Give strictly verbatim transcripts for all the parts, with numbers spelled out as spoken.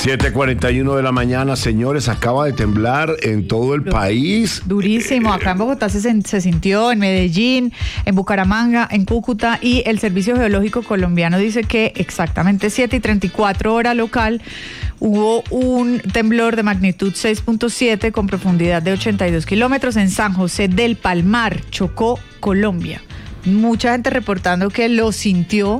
siete cuarenta y uno de la mañana, señores, acaba de temblar en todo el país. Durísimo, acá en Bogotá se, se sintió, en Medellín, en Bucaramanga, en Cúcuta, y el Servicio Geológico Colombiano dice que exactamente siete y treinta y cuatro hora local hubo un temblor de magnitud seis punto siete con profundidad de ochenta y dos kilómetros en San José del Palmar, Chocó, Colombia. Mucha gente reportando que lo sintió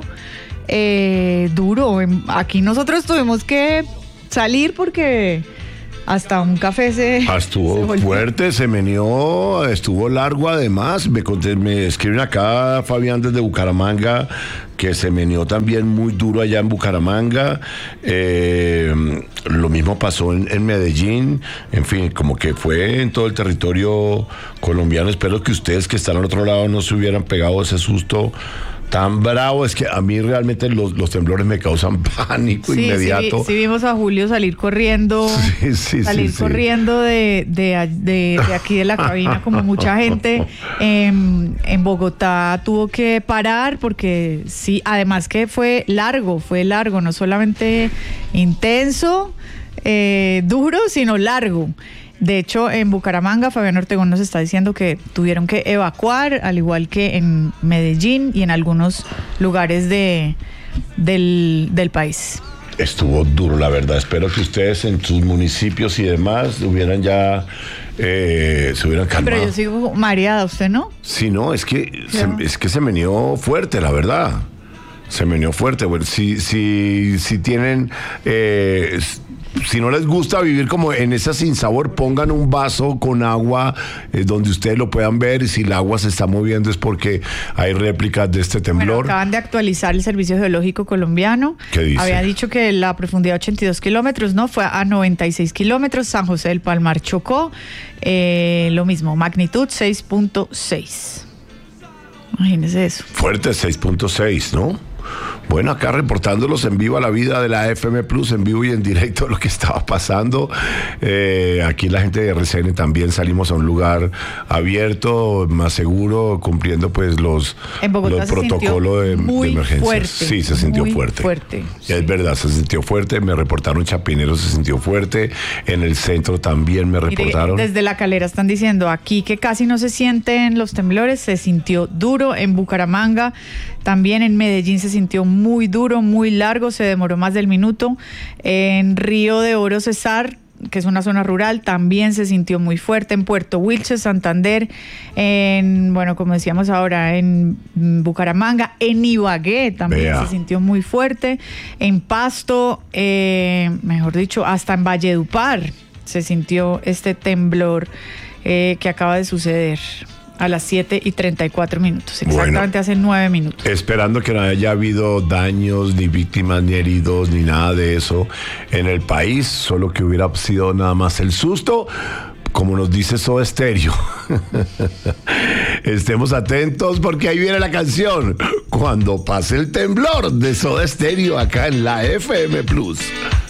eh, duro. Aquí nosotros tuvimos que salir porque hasta un café se... Ah, estuvo se fuerte, se meneó, estuvo largo además. Me, conté, me escriben acá Fabián desde Bucaramanga que se meneó también muy duro allá en Bucaramanga. Eh, lo mismo pasó en, en Medellín. En fin, como que fue en todo el territorio colombiano. Espero que ustedes que están al otro lado no se hubieran pegado ese susto tan bravo. Es que a mí realmente los, los temblores me causan pánico sí, inmediato. Sí, sí vimos a Julio salir corriendo, sí, sí, salir sí, corriendo sí. De, de, de, de aquí de la cabina, como mucha gente. En, en Bogotá tuvo que parar porque sí, además que fue largo, fue largo, no solamente intenso, eh, duro, sino largo. De hecho, en Bucaramanga, Fabián Ortegón nos está diciendo que tuvieron que evacuar, al igual que en Medellín y en algunos lugares de, del, del país. Estuvo duro, la verdad. Espero que ustedes en sus municipios y demás hubieran ya, eh, se hubieran calmado. Pero yo sigo mareada, ¿usted no? Sí, no, es que, se, es que se meneó fuerte, la verdad. Se meneó fuerte. Bueno, si, si, si tienen... Eh, si no les gusta vivir como en ese sinsabor, pongan un vaso con agua eh, donde ustedes lo puedan ver, y si el agua se está moviendo es porque hay réplicas de este temblor. Bueno, acaban de actualizar el Servicio Geológico Colombiano. ¿Qué dice? Había dicho que la profundidad ochenta y dos kilómetros, no, fue a noventa y seis kilómetros. San José del Palmar, Chocó, eh, lo mismo, magnitud seis punto seis. Imagínese eso. Fuerte, seis punto seis, ¿no? Bueno, acá reportándolos en vivo a la vida de la F M Plus, en vivo y en directo lo que estaba pasando. Eh, aquí la gente de R C N también salimos a un lugar abierto, más seguro, cumpliendo pues los, los protocolos de, de emergencia. Fuerte, sí, se sintió muy fuerte. fuerte sí. Es verdad, se sintió fuerte. Me reportaron Chapinero, se sintió fuerte. En el centro también me reportaron. Mire, desde La Calera están diciendo aquí que casi no se sienten los temblores, se sintió duro. En Bucaramanga, también en Medellín se sintió muy duro, muy largo, se demoró más del minuto. En Río de Oro, Cesar, que es una zona rural, también se sintió muy fuerte. En Puerto Wilches, Santander, en, bueno, como decíamos ahora, en Bucaramanga, en Ibagué también Vea. se sintió muy fuerte. En Pasto, eh, mejor dicho, hasta en Valledupar se sintió este temblor eh, que acaba de suceder a las siete y treinta y cuatro minutos, exactamente bueno, hace nueve minutos. Esperando que no haya habido daños, ni víctimas, ni heridos, ni nada de eso en el país, solo que hubiera sido nada más el susto, como nos dice Soda Stereo. Estemos atentos porque ahí viene la canción Cuando pase el temblor de Soda Stereo acá en la F M Plus.